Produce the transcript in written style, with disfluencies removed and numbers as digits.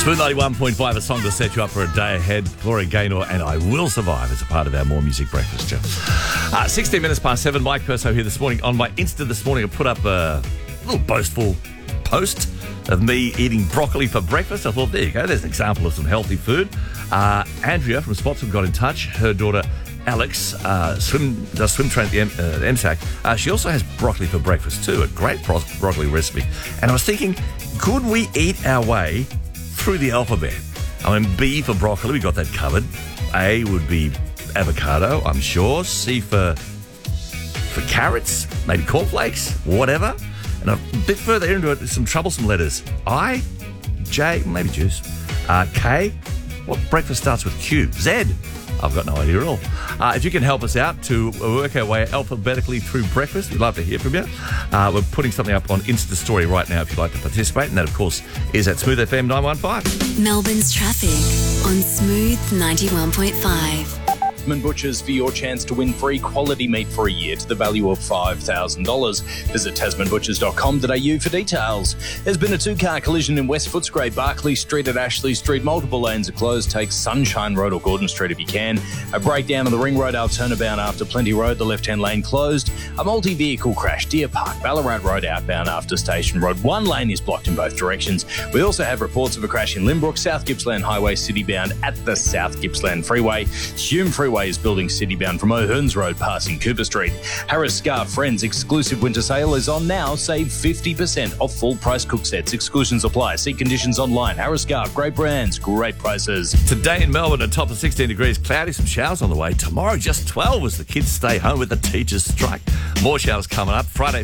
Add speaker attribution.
Speaker 1: Smooth 91.5, a song to set you up for a day ahead. Gloria Gaynor and I Will Survive as a part of our More Music Breakfast show. 16 minutes past 7, Mike Perso here this morning. On my Insta this morning, I put up a little boastful post of me eating broccoli for breakfast. I thought, there you go, there's an example of some healthy food. Andrea from Spotswood got in touch. Her daughter Alex does swim train at the MSAC. She also has broccoli for breakfast too, a great broccoli recipe. And I was thinking, could we eat our way through the alphabet? I mean, B for broccoli, we got that covered. A would be avocado, I'm sure. C for carrots, maybe cornflakes, whatever. And a bit further into it, some troublesome letters. I, J, maybe juice. K, what breakfast starts with Q? Z, I've got no idea at all. If you can help us out to work our way alphabetically through breakfast, we'd love to hear from you. We're putting something up on Insta Story right now if you'd like to participate, and that, of course, is at Smooth FM 915.
Speaker 2: Melbourne's traffic on Smooth 91.5.
Speaker 3: Butchers for your chance to win free quality meat for a year to the value of $5,000. Visit tasmanbutchers.com.au for details. There's been a two-car collision in West Footscray, Barclay Street at Ashley Street. Multiple lanes are closed. Take Sunshine Road or Gordon Street if you can. A breakdown on the Ring Road, turnabout after Plenty Road, the left-hand lane closed. A multi-vehicle crash, Deer Park, Ballarat Road outbound after Station Road. One lane is blocked in both directions. We also have reports of a crash in Limbrook, South Gippsland Highway city-bound at the South Gippsland Freeway. Hume Freeway is building city-bound from O'Hearns Road passing Cooper Street. Harris Scarf Friends exclusive winter sale is on now. Save 50% off full-price cook sets. Exclusions apply. See conditions online. Harris Scarf, great brands, great prices.
Speaker 1: Today in Melbourne, a top of 16 degrees, cloudy, some showers on the way. Tomorrow, just 12 as the kids stay home with the teachers' strike. More showers coming up. Friday,